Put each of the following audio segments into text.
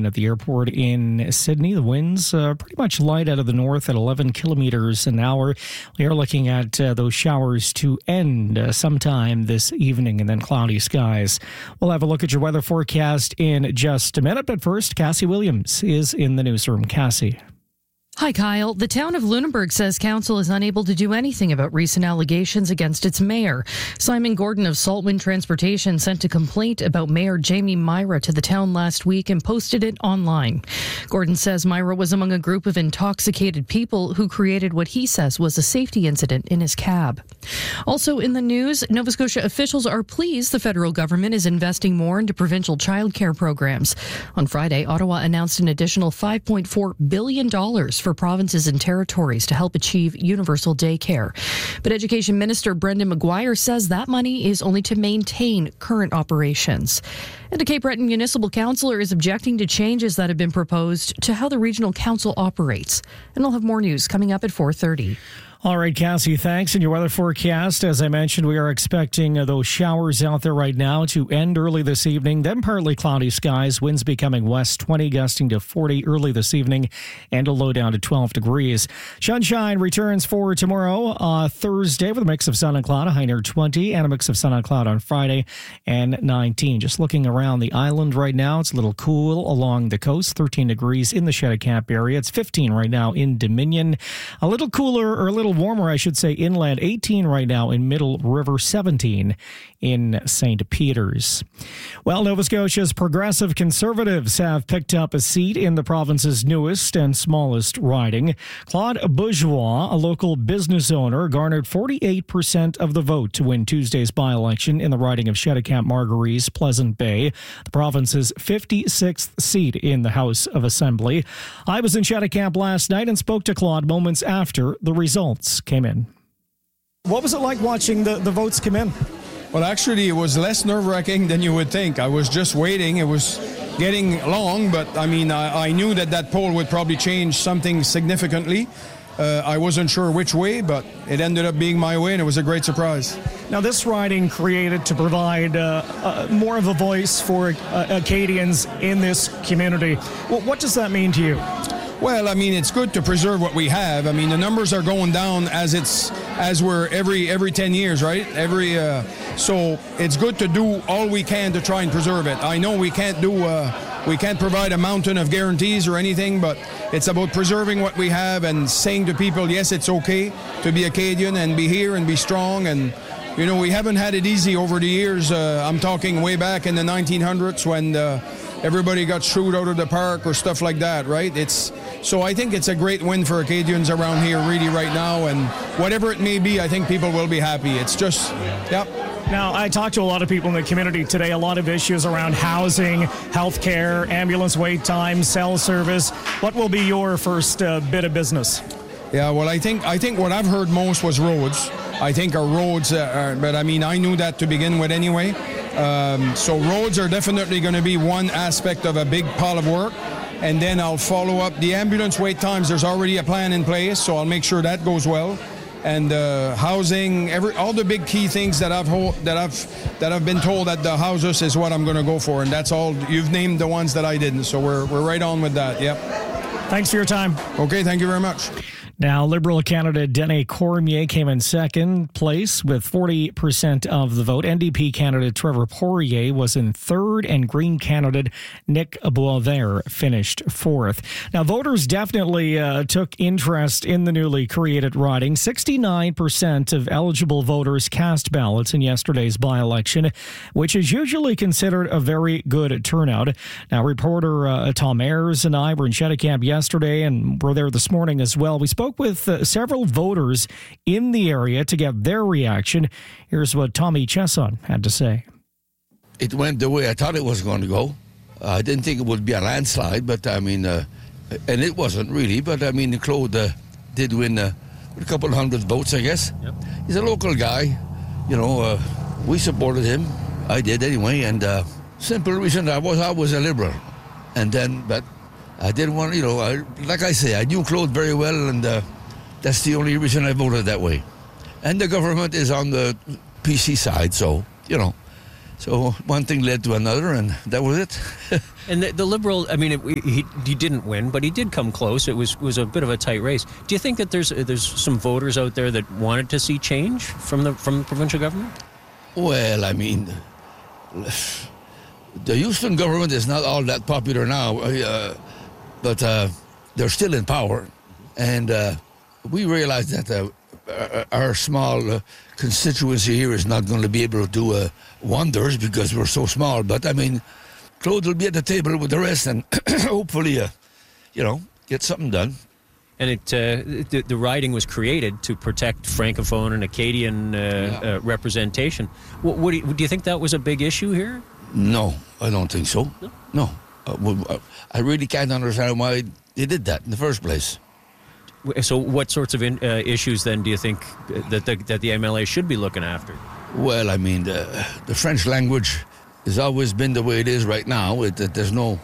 at the airport in Sydney. The winds pretty much light out of the north at 11 kilometers an hour. We are looking at those showers to end sometime this evening and then cloudy skies. We'll have a look at your weather forecast in just a minute. But first, Cassie Williams is in the newsroom. Cassie. Hi, Kyle. The town of Lunenburg says council is unable to do anything about recent allegations against its mayor. Simon Gordon of Saltwind Transportation sent a complaint about Mayor Jamie Myra to the town last week and posted it online. Gordon says Myra was among a group of intoxicated people who created what he says was a safety incident in his cab. Also in the news, Nova Scotia officials are pleased the federal government is investing more into provincial childcare programs. On Friday, Ottawa announced an additional $5.4 billion for provinces and territories to help achieve universal daycare. But Education Minister Brendan Maguire says that money is only to maintain current operations. And a Cape Breton municipal councillor is objecting to changes that have been proposed to how the regional council operates. And I'll have more news coming up at 4:30. All right, Cassie, thanks. And your weather forecast, as I mentioned, we are expecting those showers out there right now to end early this evening, then partly cloudy skies, winds becoming west 20, gusting to 40 early this evening, and a low down to 12 degrees. Sunshine returns for tomorrow, Thursday, with a mix of sun and cloud, a high near 20, and a mix of sun and cloud on Friday, and 19. Just looking around the island right now, it's a little cool along the coast, 13 degrees in the Shetticamp area. It's 15 right now in Dominion. A little cooler, or a little warmer, I should say, inland, 18 right now in Middle River, 17 in St. Peter's. Well, Nova Scotia's progressive Conservatives have picked up a seat in the province's newest and smallest riding. Claude Bourgeois, a local business owner, garnered 48% of the vote to win Tuesday's by-election in the riding of Shetticamp Margaries, Pleasant Bay, the province's 56th seat in the House of Assembly. I was in Shetticamp last night and spoke to Claude moments after the results came in. What was it like watching the votes come in? Well, actually, it was less nerve-wracking than you would think. I was just waiting. It was getting long, but I mean, I knew that poll would probably change something significantly. I wasn't sure which way, but it ended up being my way, and it was a great surprise. Now, this riding created to provide more of a voice for Acadians in this community. Well, what does that mean to you? Well, I mean, it's good to preserve what we have. I mean, the numbers are going down as we're every 10 years, right? So it's good to do all we can to try and preserve it. I know we can't provide a mountain of guarantees or anything, but it's about preserving what we have and saying to people, yes, it's okay to be Acadian and be here and be strong. And you know, we haven't had it easy over the years. I'm talking way back in the 1900s when everybody got screwed out of the park or stuff like that, right? So I think it's a great win for Acadians around here really right now, and whatever it may be, I think people will be happy. It's just, yep. Now, I talked to a lot of people in the community today, a lot of issues around housing, healthcare, ambulance wait times, cell service. What will be your first bit of business? Yeah, well, I think what I've heard most was roads. I think our roads, but I mean, I knew that to begin with anyway. So roads are definitely going to be one aspect of a big pile of work. And then I'll follow up the ambulance wait times. There's already a plan in place, so I'll make sure that goes well. And housing, all the big key things that I've been told at the houses is what I'm going to go for. And that's all. You've named the ones that I didn't, so we're right on with that. Yep. Thanks for your time. Okay, thank you very much. Now, Liberal candidate Dene Cormier came in second place with 40% of the vote. NDP candidate Trevor Poirier was in third, and Green candidate Nick Boisvert finished fourth. Now, voters definitely took interest in the newly created riding. 69% of eligible voters cast ballots in yesterday's by-election, which is usually considered a very good turnout. Now, reporter Tom Ayers and I were in Shetticamp yesterday, and we're there this morning as well. We spoke with several voters in the area to get their reaction. Here's what Tommy Chesson had to say. It went the way I thought it was going to go. I didn't think it would be a landslide, but I mean, and it wasn't really, but I mean, Claude did win with a couple hundred votes, I guess. Yep. He's a local guy. You know, we supported him. I did anyway, and simple reason I was a Liberal. And then, but I didn't want, like I say, I knew Claude very well, and that's the only reason I voted that way. And the government is on the PC side, so, So one thing led to another, and that was it. And the Liberal, I mean, he didn't win, but he did come close. It was a bit of a tight race. Do you think that there's some voters out there that wanted to see change from the provincial government? Well, I mean, the Houston government is not all that popular now, but they're still in power. And we realize that our small constituency here is not going to be able to do wonders because we're so small. But, I mean, Claude will be at the table with the rest and hopefully, get something done. And the riding was created to protect Francophone and Acadian representation. Do you think that was a big issue here? No, I don't think so. No. I really can't understand why they did that in the first place. So what sorts of issues then do you think that the MLA should be looking after? Well, I mean, the French language has always been the way it is right now. There's no...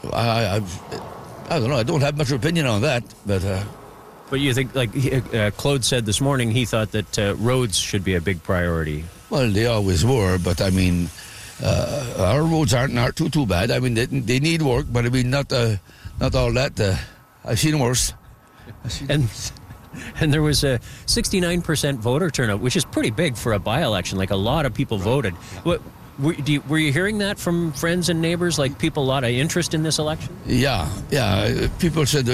I don't know. I don't have much opinion on that, but... But you think, like Claude said this morning, he thought that roads should be a big priority. Well, they always were, but I mean, our roads aren't too bad. I mean, they need work, but I mean, not all that. I've seen worse. And there was a 69% voter turnout, which is pretty big for a by-election. Like, a lot of people voted. What... Were you hearing that from friends and neighbors, like people, a lot of interest in this election? Yeah. People said,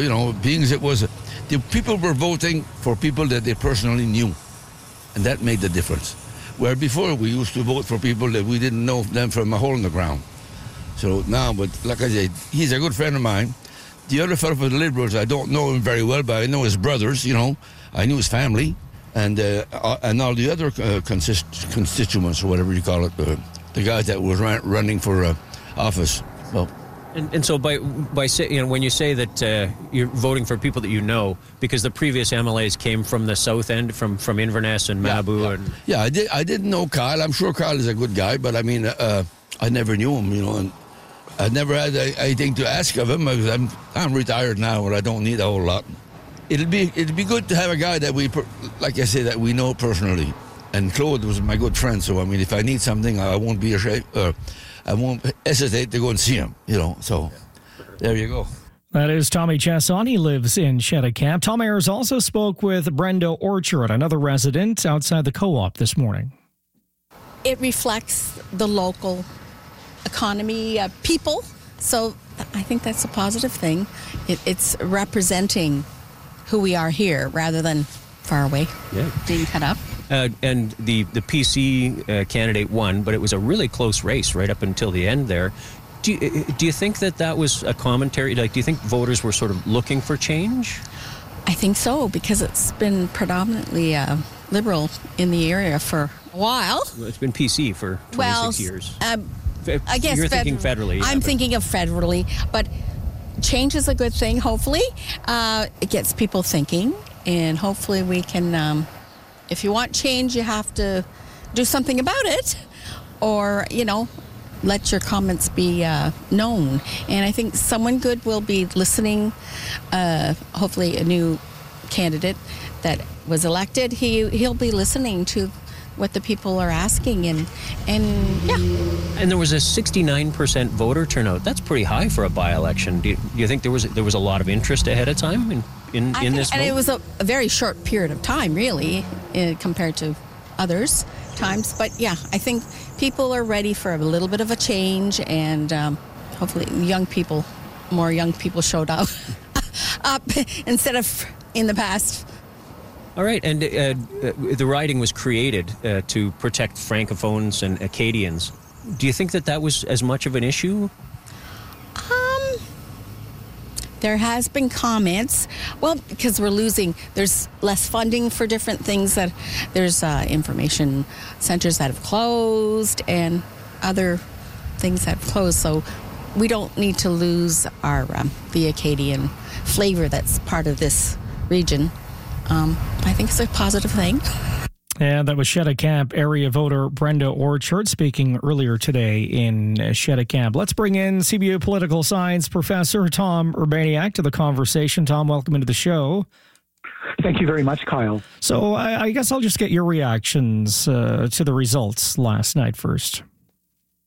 the people were voting for people that they personally knew, and that made the difference. Where before we used to vote for people that we didn't know them from a hole in the ground. So now, but like I said, he's a good friend of mine. The other fellow for the Liberals, I don't know him very well, but I know his brothers, I knew his family, and all the other constituents, or whatever you call it, the guys that was running for office. Well, and so by when you say that you're voting for people that you know, because the previous MLAs came from the south end, from Inverness and Mabou. Yeah, I didn't know Kyle. I'm sure Kyle is a good guy, but I mean, I never knew him, and I never had anything to ask of him because I'm retired now, and I don't need a whole lot. It'd be good to have a guy that that we know personally. And Claude was my good friend, so I mean, if I need something, I won't be ashamed. I won't hesitate to go and see him. So there you go. That is Tommy Chesson. He lives in Shetticamp. Tom Ayers also spoke with Brenda Orchard, another resident outside the co-op this morning. It reflects the local economy, people. So I think that's a positive thing. It's representing who we are here rather than far away, being cut up. And the PC candidate won, but it was a really close race right up until the end there. Do you think that was a commentary? Like, do you think voters were sort of looking for change? I think so, because it's been predominantly Liberal in the area for a while. Well, it's been PC for 26 years. I guess you're thinking federally. I'm thinking of federally, but change is a good thing, hopefully. It gets people thinking, and hopefully we can... if you want change, you have to do something about it, or, let your comments be known. And I think someone good will be listening, hopefully a new candidate that was elected, he'll be listening to what the people are asking, and yeah. And there was a 69% voter turnout. That's pretty high for a by-election. Do you think there was a lot of interest ahead of time in this vote? And it was a very short period of time, really, compared to others times. But yeah, I think people are ready for a little bit of a change, and hopefully more young people showed up instead of in the past. All right, and the riding was created to protect Francophones and Acadians. Do you think that was as much of an issue? There has been comments, because there's less funding for different things, that there's information centers that have closed and other things that have closed, so we don't need to lose the Acadian flavor that's part of this region. I think it's a positive thing. And that was Shetticamp area voter Brenda Orchard speaking earlier today in Shetticamp. Let's bring in CBU political science professor Tom Urbaniak to the conversation. Tom, welcome into the show. Thank you very much, Kyle. So I guess I'll just get your reactions to the results last night first.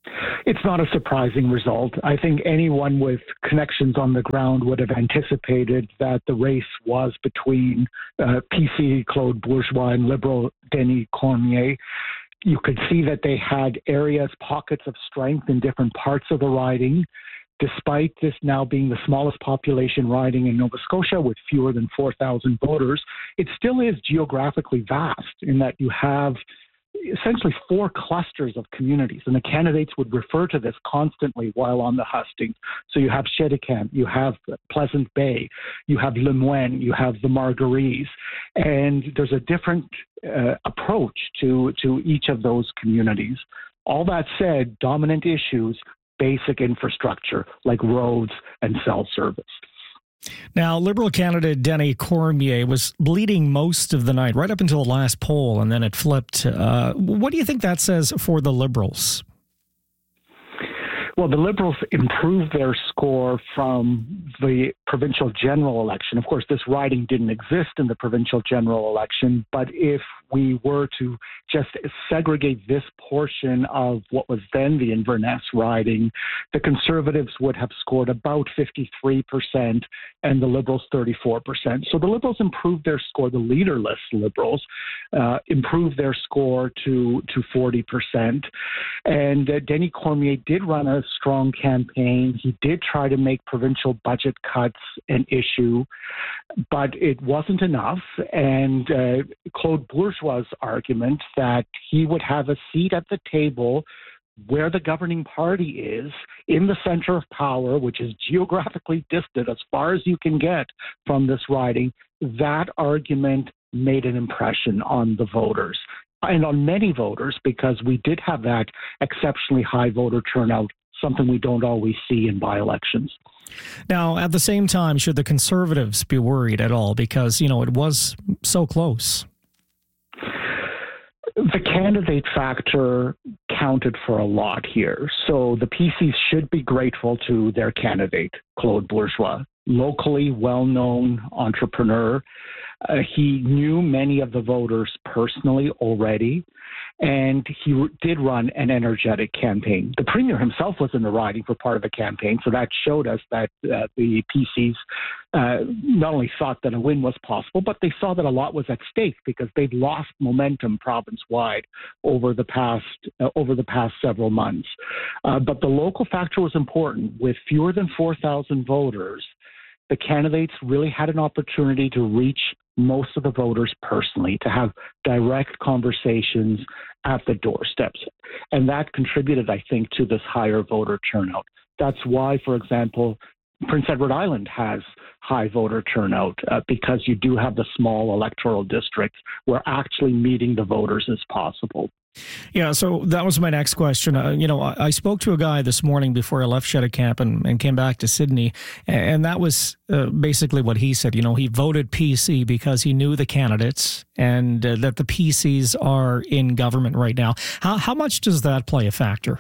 It's not a surprising result. I think anyone with connections on the ground would have anticipated that the race was between PC Claude Bourgeois and Liberal Denis Cormier. You could see that they had areas, pockets of strength in different parts of the riding. Despite this now being the smallest population riding in Nova Scotia with fewer than 4,000 voters, it still is geographically vast in that you have essentially 4 clusters of communities, and the candidates would refer to this constantly while on the hustings. So you have Cheticamp, you have Pleasant Bay, you have Le Moyne, you have the Marguerite, and there's a different approach to each of those communities. All that said, dominant issues, basic infrastructure like roads and cell service. Now, Liberal candidate Denis Cormier was leading most of the night, right up until the last poll, and then it flipped. What do you think that says for the Liberals? Well, the Liberals improved their score from the provincial general election. Of course, this riding didn't exist in the provincial general election, but if we were to just segregate this portion of what was then the Inverness riding, the Conservatives would have scored about 53% and the Liberals 34%. So the Liberals improved their score, the leaderless Liberals improved their score to 40%. And Denis Cormier did run a strong campaign. He did try to make provincial budget cuts an issue, but it wasn't enough. And Claude Bourgeois' argument that he would have a seat at the table where the governing party is in the center of power, which is geographically distant as far as you can get from this riding, that argument made an impression on the voters and on many voters, because we did have that exceptionally high voter turnout, something we don't always see in by-elections. Now, at the same time, should the Conservatives be worried at all? Because, it was so close. The candidate factor counted for a lot here. So the PCs should be grateful to their candidate, Claude Bourgeois, locally well-known entrepreneur. He knew many of the voters personally already, and he did run an energetic campaign. The Premier himself was in the riding for part of the campaign, so that showed us that the PCs not only thought that a win was possible, but they saw that a lot was at stake because they'd lost momentum province-wide over the past several months. But the local factor was important. With fewer than 4,000 voters, the candidates really had an opportunity to reach most of the voters personally, to have direct conversations at the doorsteps. And that contributed, I think, to this higher voter turnout. That's why, for example, Prince Edward Island has high voter turnout because you do have the small electoral districts where actually meeting the voters is possible. Yeah, so that was my next question. I spoke to a guy this morning before I left Cheticamp and came back to Sydney, and that was basically what he said. He voted PC because he knew the candidates and that the PCs are in government right now. How much does that play a factor?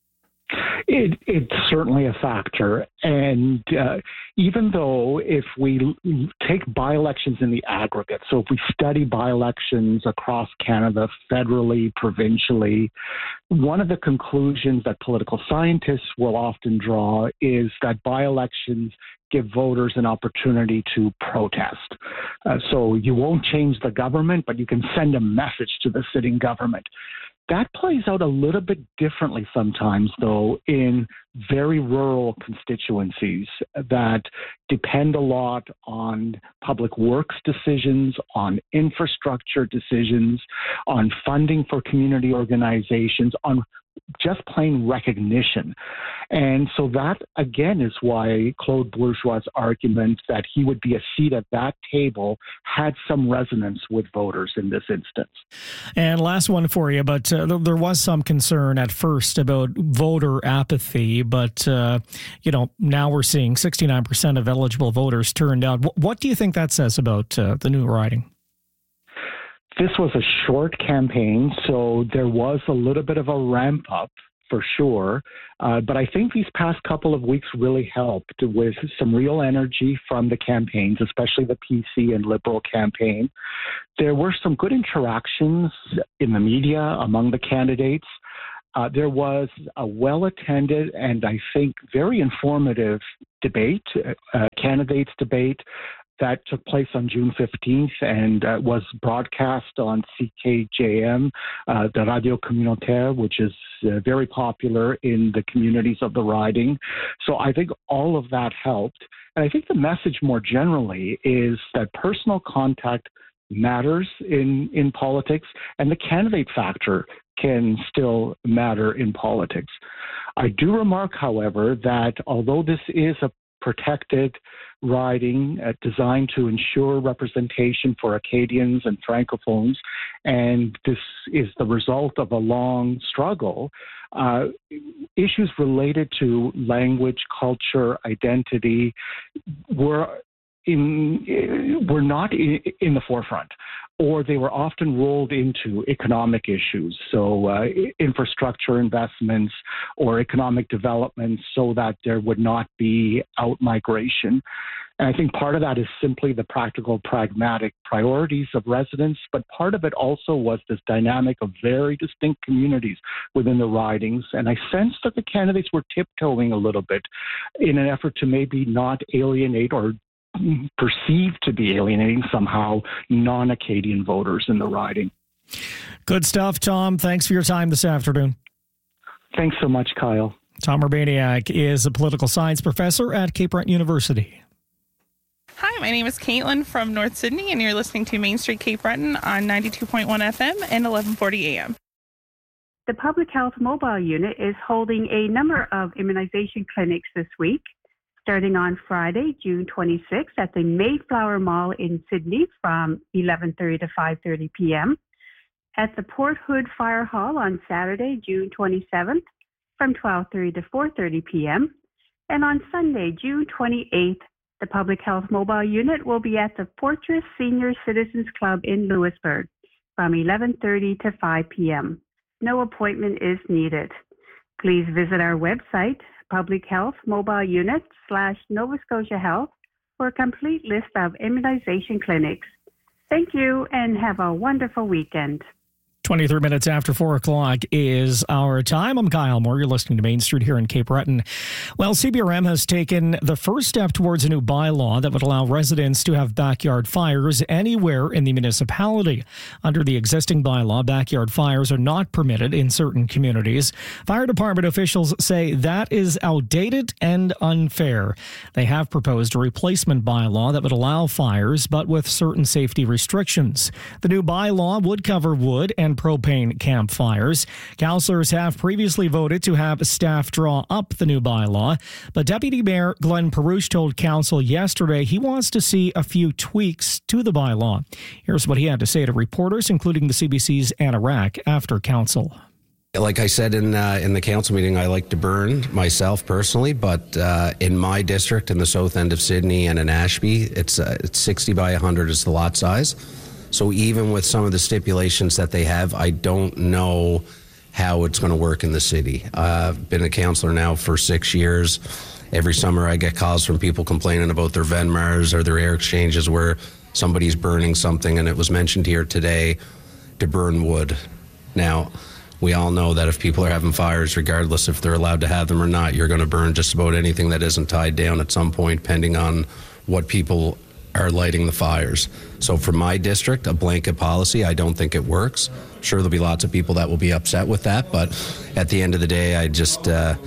It's certainly a factor. And even though if we take by-elections in the aggregate, so if we study by-elections across Canada, federally, provincially, one of the conclusions that political scientists will often draw is that by-elections give voters an opportunity to protest. So you won't change the government, but you can send a message to the sitting government. That plays out a little bit differently sometimes, though, in very rural constituencies that depend a lot on public works decisions, on infrastructure decisions, on funding for community organizations, on just plain recognition. And so that, again, is why Claude Bourgeois' argument that he would be a seat at that table had some resonance with voters in this instance. And last one for you, but there was some concern at first about voter apathy, but, now we're seeing 69% of eligible voters turned out. What do you think that says about the new riding? This was a short campaign, so there was a little bit of a ramp up for sure. But I think these past couple of weeks really helped with some real energy from the campaigns, especially the PC and Liberal campaign. There were some good interactions in the media among the candidates. There was a well-attended and I think very informative debate, candidates debate, that took place on June 15th and was broadcast on CKJM, the Radio Communautaire, which is very popular in the communities of the riding. So I think all of that helped. And I think the message more generally is that personal contact matters in politics, and the candidate factor can still matter in politics. I do remark, however, that although this is a protected riding designed to ensure representation for Acadians and Francophones, and this is the result of a long struggle, issues related to language, culture, identity were not in the forefront, or they were often rolled into economic issues, so infrastructure investments or economic development, so that there would not be out-migration. And I think part of that is simply the practical, pragmatic priorities of residents, but part of it also was this dynamic of very distinct communities within the ridings. And I sensed that the candidates were tiptoeing a little bit in an effort to maybe not alienate or perceived to be alienating somehow non-Acadian voters in the riding. Good stuff, Tom. Thanks for your time this afternoon. Thanks so much, Kyle. Tom Urbaniak is a political science professor at Cape Breton University. Hi, my name is Caitlin from North Sydney, and you're listening to Main Street Cape Breton on 92.1 FM and 1140 AM. The Public Health Mobile Unit is holding a number of immunization clinics this week, starting on Friday, June 26th at the Mayflower Mall in Sydney from 11:30 to 5:30 p.m., at the Port Hood Fire Hall on Saturday, June 27th from 12:30 to 4:30 p.m., and on Sunday, June 28th, the Public Health Mobile Unit will be at the Fortress Senior Citizens Club in Lewisburg from 11:30 to 5 p.m. No appointment is needed. Please visit our website, Public Health Mobile Unit /Nova Scotia Health, for a complete list of immunization clinics. Thank you and have a wonderful weekend. 23 minutes after 4 o'clock is our time. I'm Kyle Moore. You're listening to Main Street here in Cape Breton. Well, CBRM has taken the first step towards a new bylaw that would allow residents to have backyard fires anywhere in the municipality. Under the existing bylaw, backyard fires are not permitted in certain communities. Fire department officials say that is outdated and unfair. They have proposed a replacement bylaw that would allow fires, but with certain safety restrictions. The new bylaw would cover wood and propane campfires. Councillors have previously voted to have staff draw up the new bylaw, but Deputy Mayor Glenn Perouche told Council yesterday he wants to see a few tweaks to the bylaw. Here's what he had to say to reporters, including the CBC's Anna Rack, after Council. Like I said in the council meeting, I like to burn myself personally, but in my district, in the south end of Sydney and in Ashby, it's 60 by 100 is the lot size. So even with some of the stipulations that they have, I don't know how it's going to work in the city. I've been a councillor now for 6 years. Every summer I get calls from people complaining about their Venmars or their air exchanges where somebody's burning something, and it was mentioned here today to burn wood. Now, we all know that if people are having fires, regardless if they're allowed to have them or not, you're going to burn just about anything that isn't tied down at some point, depending on what people are lighting the fires. So for my district, a blanket policy, I don't think it works. Sure, there'll be lots of people that will be upset with that, but at the end of the day, I just,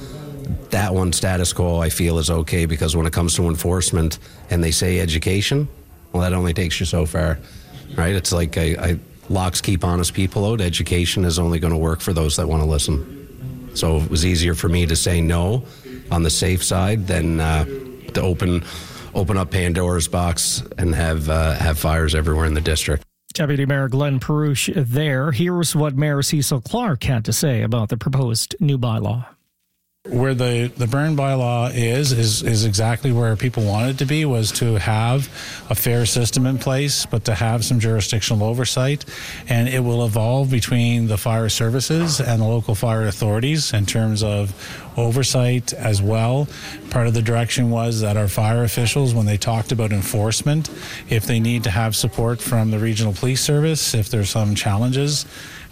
that one status quo I feel is okay, because when it comes to enforcement and they say education, well, that only takes you so far, right? It's like locks keep honest people out. Education is only going to work for those that want to listen. So it was easier for me to say no on the safe side than to open up Pandora's box and have fires everywhere in the district. Deputy Mayor Glenn Perouche there. Here's what Mayor Cecil Clark had to say about the proposed new bylaw. Where the burn bylaw is exactly where people wanted to be, was to have a fair system in place, but to have some jurisdictional oversight. And it will evolve between the fire services and the local fire authorities in terms of oversight as well. Part of the direction was that our fire officials, when they talked about enforcement, if they need to have support from the regional police service, if there's some challenges,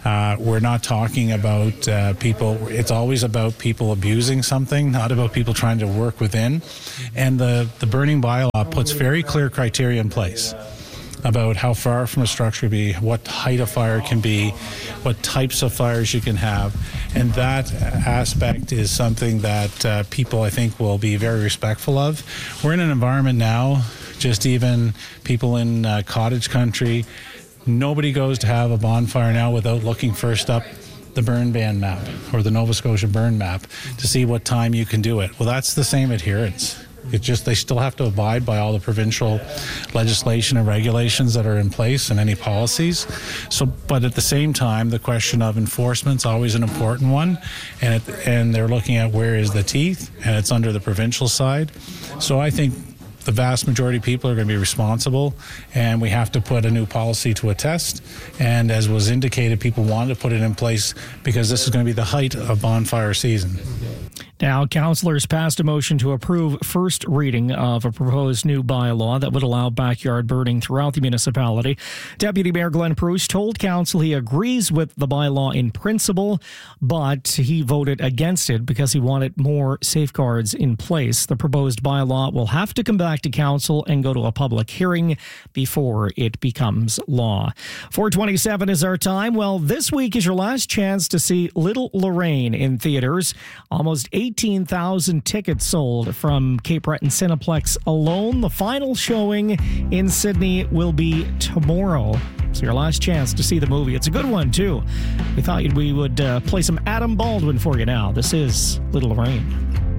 We're not talking about people. It's always about people abusing something, not about people trying to work within. And the burning bylaw puts very clear criteria in place about how far from a structure be, what height a fire can be, what types of fires you can have. And that aspect is something that people, I think, will be very respectful of. We're in an environment now, just even people in cottage country, nobody goes to have a bonfire now without looking first up the burn ban map or the Nova Scotia burn map to see what time you can do it. Well, that's the same adherence. It's just they still have to abide by all the provincial legislation and regulations that are in place and any policies. So, but at the same time, the question of enforcement is always an important one, and they're looking at where is the teeth, and it's under the provincial side. So I think the vast majority of people are going to be responsible, and we have to put a new policy to a test. And as was indicated, people wanted to put it in place because this is going to be the height of bonfire season. Now, councillors passed a motion to approve first reading of a proposed new bylaw that would allow backyard burning throughout the municipality. Deputy Mayor Glenn Preuss told council he agrees with the bylaw in principle, but he voted against it because he wanted more safeguards in place. The proposed bylaw will have to come back to council and go to a public hearing before it becomes law. 4:27 is our time. Well, this week is your last chance to see Little Lorraine in theaters. Almost 18,000 tickets sold from Cape Breton Cineplex alone. The final showing in Sydney will be tomorrow. So your last chance to see the movie. It's a good one, too. We thought we would play some Adam Baldwin for you now. This is Little Lorraine.